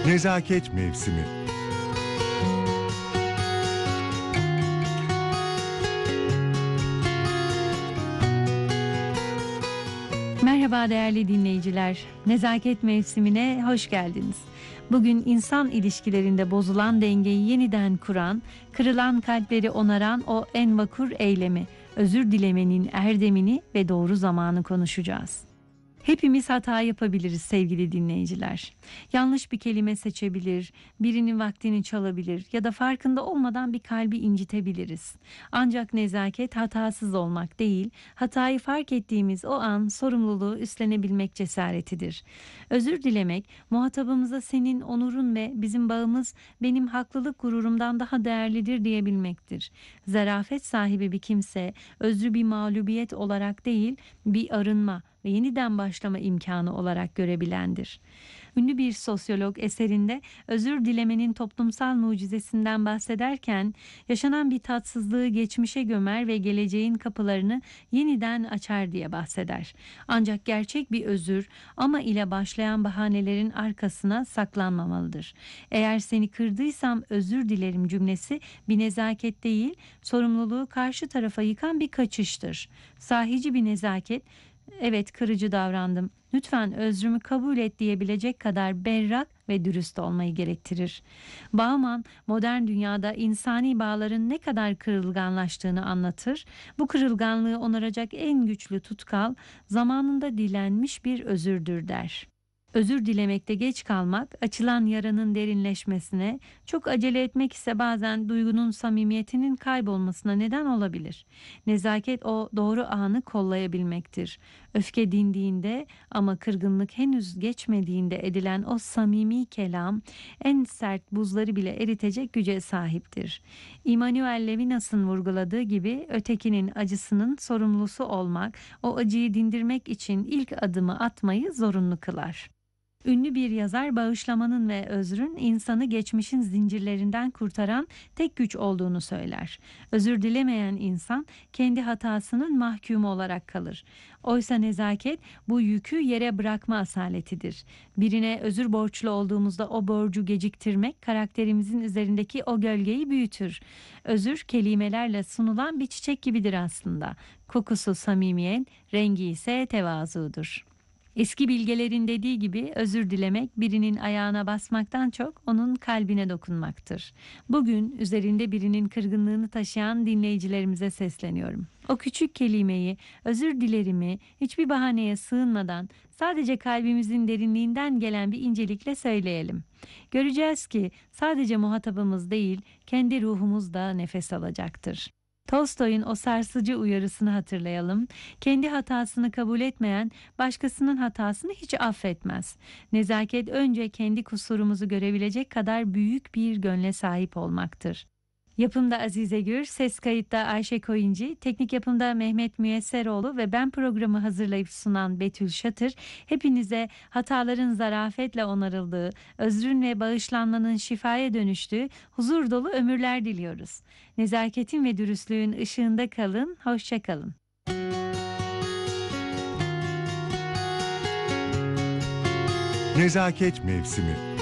Nezaket mevsimi. Merhaba değerli dinleyiciler. Nezaket mevsimine hoş geldiniz. Bugün insan ilişkilerinde bozulan dengeyi yeniden kuran, kırılan kalpleri onaran o en vakur eylemi, özür dilemenin erdemini ve doğru zamanı konuşacağız. Hepimiz hata yapabiliriz sevgili dinleyiciler. Yanlış bir kelime seçebilir, birinin vaktini çalabilir ya da farkında olmadan bir kalbi incitebiliriz. Ancak nezaket hatasız olmak değil, hatayı fark ettiğimiz o an sorumluluğu üstlenebilmek cesaretidir. Özür dilemek, muhatabımıza senin onurun ve bizim bağımız benim haklılık gururumdan daha değerlidir diyebilmektir. Zarafet sahibi bir kimse, özrü bir mağlubiyet olarak değil, bir arınma ve yeniden başlama imkanı olarak görebilendir. Ünlü bir sosyolog eserinde özür dilemenin toplumsal mucizesinden bahsederken yaşanan bir tatsızlığı geçmişe gömer ve geleceğin kapılarını yeniden açar diye bahseder. Ancak gerçek bir özür ama ile başlayan bahanelerin arkasına saklanmamalıdır. Eğer seni kırdıysam özür dilerim cümlesi bir nezaket değil, sorumluluğu karşı tarafa yıkan bir kaçıştır. Sahici bir nezaket, evet kırıcı davrandım, lütfen özrümü kabul et diyebilecek kadar berrak ve dürüst olmayı gerektirir. Bauman modern dünyada insani bağların ne kadar kırılganlaştığını anlatır. Bu kırılganlığı onaracak en güçlü tutkal zamanında dilenmiş bir özürdür der. Özür dilemekte geç kalmak, açılan yaranın derinleşmesine, çok acele etmek ise bazen duygunun samimiyetinin kaybolmasına neden olabilir. Nezaket o doğru anı kollayabilmektir. Öfke dindiğinde ama kırgınlık henüz geçmediğinde edilen o samimi kelam, en sert buzları bile eritecek güce sahiptir. Immanuel Levinas'ın vurguladığı gibi ötekinin acısının sorumlusu olmak, o acıyı dindirmek için ilk adımı atmayı zorunlu kılar. Ünlü bir yazar bağışlamanın ve özrün insanı geçmişin zincirlerinden kurtaran tek güç olduğunu söyler. Özür dilemeyen insan kendi hatasının mahkumu olarak kalır. Oysa nezaket bu yükü yere bırakma asaletidir. Birine özür borçlu olduğumuzda o borcu geciktirmek karakterimizin üzerindeki o gölgeyi büyütür. Özür kelimelerle sunulan bir çiçek gibidir aslında. Kokusu samimiyet, rengi ise tevazudur. Eski bilgelerin dediği gibi özür dilemek birinin ayağına basmaktan çok onun kalbine dokunmaktır. Bugün üzerinde birinin kırgınlığını taşıyan dinleyicilerimize sesleniyorum. O küçük kelimeyi, özür dilerimi hiçbir bahaneye sığınmadan sadece kalbimizin derinliğinden gelen bir incelikle söyleyelim. Göreceğiz ki sadece muhatabımız değil, kendi ruhumuz da nefes alacaktır. Tolstoy'un o sarsıcı uyarısını hatırlayalım. Kendi hatasını kabul etmeyen başkasının hatasını hiç affetmez. Nezaket önce kendi kusurumuzu görebilecek kadar büyük bir gönle sahip olmaktır. Yapımda Azize Gür, ses kayıtta Ayşe Koyuncu, teknik yapımda Mehmet Müyesseroğlu ve ben programı hazırlayıp sunan Betül Şatır, hepinize hataların zarafetle onarıldığı, özrün ve bağışlanmanın şifaya dönüştüğü huzur dolu ömürler diliyoruz. Nezaketin ve dürüstlüğün ışığında kalın, hoşça kalın. Nezaket mevsimi.